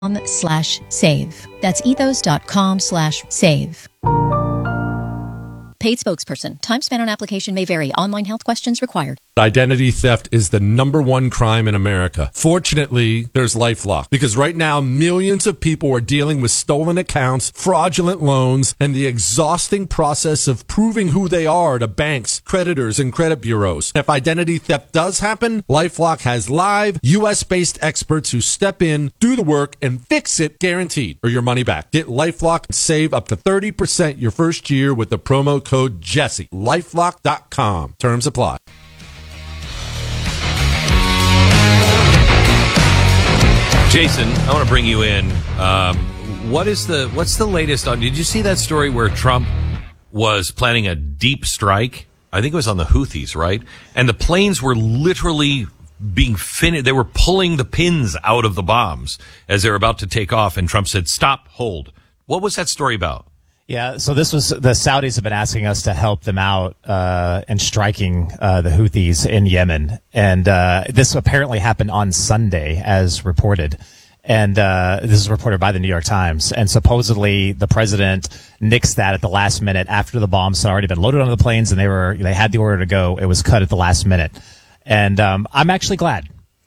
ethos.com/save. That's ethos.com/save. Paid spokesperson. Time spent on application may vary. Online health questions required. Identity theft is the #1 crime in America. Fortunately, there's LifeLock, because right now millions of people are dealing with stolen accounts, fraudulent loans, and the exhausting process of proving who they are to banks, creditors, and credit bureaus. If identity theft does happen, LifeLock has live US-based experts who step in, do the work, and fix it, guaranteed, or your money back. Get LifeLock and save up to 30% your first year with the promo code Jesse. LifeLock.com. Terms apply. Jason, I want to bring you in. What's the latest on? Did you see that story where Trump was planning a deep strike? I think it was on the Houthis, right? And the planes were literally being finished. They were pulling the pins out of the bombs as they were about to take off. And Trump said, "Stop, hold." What was that story about? Yeah, so the Saudis have been asking us to help them out in striking the Houthis in Yemen. And this apparently happened on Sunday, as reported. And this is reported by the New York Times. And supposedly the president nixed that at the last minute after the bombs had already been loaded onto the planes and they had the order to go. It was cut at the last minute. And I'm actually glad.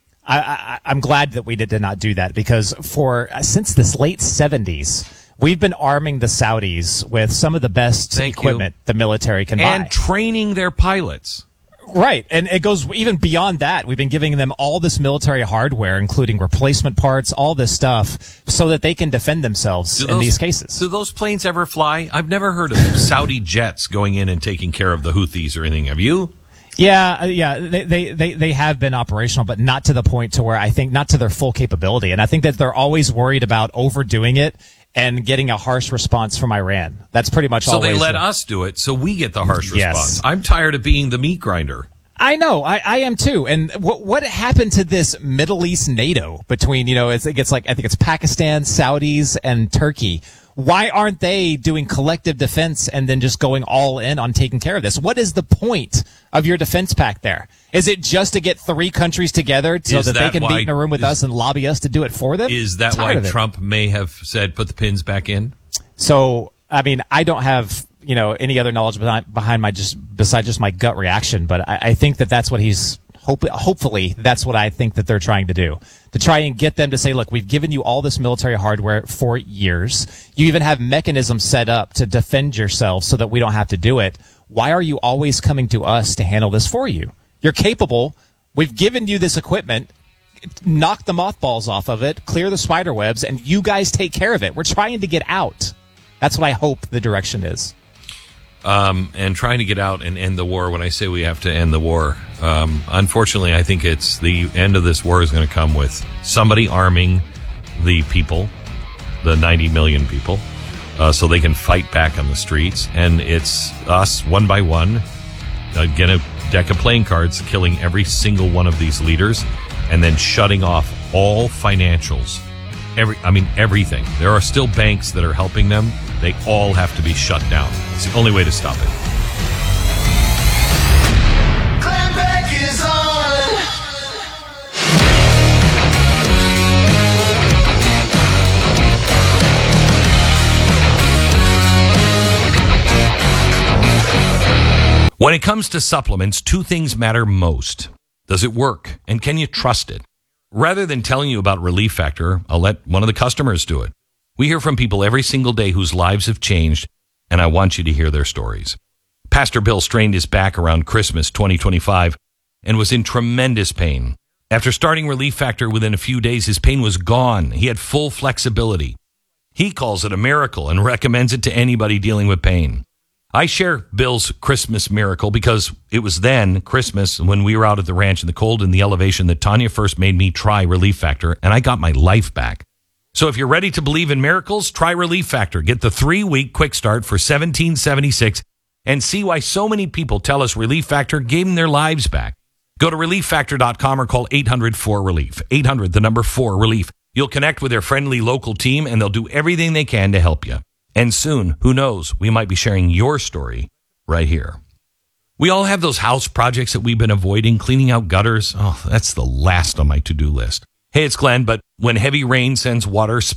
I'm glad that we did not do that, because since this late 70s, we've been arming the Saudis with some of the best equipment the military can buy. And training their pilots. Right. And it goes even beyond that. We've been giving them all this military hardware, including replacement parts, all this stuff, so that they can defend themselves in these cases. Do those planes ever fly? I've never heard of Saudi jets going in and taking care of the Houthis or anything. Have you? Yeah. They have been operational, but not to the point to where I think not to their full capability. And I think that they're always worried about overdoing it and getting a harsh response from Iran. That's pretty much so they let us do it, so we get the harsh response. I'm tired of being the meat grinder. I know, I am too. And what happened to this Middle East NATO between, it gets like, I think it's Pakistan, Saudis, and Turkey. Why aren't they doing collective defense and then just going all in on taking care of this? What is the point of your defense pact there? Is it just to get 3 countries together so that they can be in a room with us and lobby us to do it for them? Is that why Trump may have said, put the pins back in? So, I mean, I don't have, any other knowledge behind besides just my gut reaction, but I think that's what he's hopefully that's what I think that they're trying to do, to try and get them to say, look, we've given you all this military hardware for years. You even have mechanisms set up to defend yourself so that we don't have to do it. Why are you always coming to us to handle this for you? You're capable. We've given you this equipment. Knock the mothballs off of it, clear the spider webs, and you guys take care of it. We're trying to get out. That's what I hope the direction is. And trying to get out and end the war. When I say we have to end the war, unfortunately, I think it's the end of this war is going to come with somebody arming the people, the 90 million people, so they can fight back on the streets. And it's us, one by one, get a deck of playing cards, killing every single one of these leaders, and then shutting off all financials. Everything. There are still banks that are helping them. They all have to be shut down. It's the only way to stop it. Glenn Beck is on. When it comes to supplements, 2 things matter most. Does it work? And can you trust it? Rather than telling you about Relief Factor, I'll let one of the customers do it. We hear from people every single day whose lives have changed, and I want you to hear their stories. Pastor Bill strained his back around Christmas 2025 and was in tremendous pain. After starting Relief Factor, within a few days, his pain was gone. He had full flexibility. He calls it a miracle and recommends it to anybody dealing with pain. I share Bill's Christmas miracle because it was then, Christmas, when we were out at the ranch in the cold and the elevation, that Tanya first made me try Relief Factor, and I got my life back. So if you're ready to believe in miracles, try Relief Factor. Get the 3-week quick start for $17.76 and see why so many people tell us Relief Factor gave them their lives back. Go to ReliefFactor.com or call 800-4RELIEF. 800, the number 4-RELIEF. You'll connect with their friendly local team, and they'll do everything they can to help you. And soon, who knows, we might be sharing your story right here. We all have those house projects that we've been avoiding, cleaning out gutters. Oh, that's the last on my to-do list. Hey, it's Glenn, but when heavy rain sends water